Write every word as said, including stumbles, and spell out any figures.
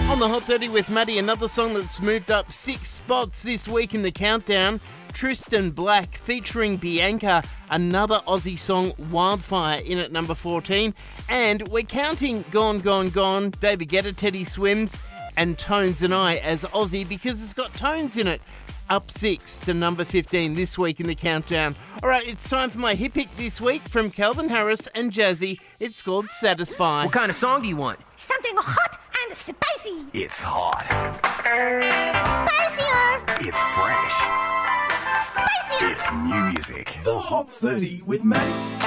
On the Hot thirty with Maddie, another song that's moved up six spots this week in the countdown. Tristan Black featuring Bianca, another Aussie song, Wildfire, in at number fourteen. And we're counting Gone, Gone, Gone, David Guetta, Teddy Swims, and Tones and I as Aussie because it's got Tones in it. Up six to number fifteen this week in the countdown. All right, it's time for my hit pick this week from Calvin Harris and Jazzy. It's called Satisfy. What kind of song do you want? Something hot and spicy. It's hot. Spicier. It's fresh. Spicier. It's new music. The Hot thirty with Maddie.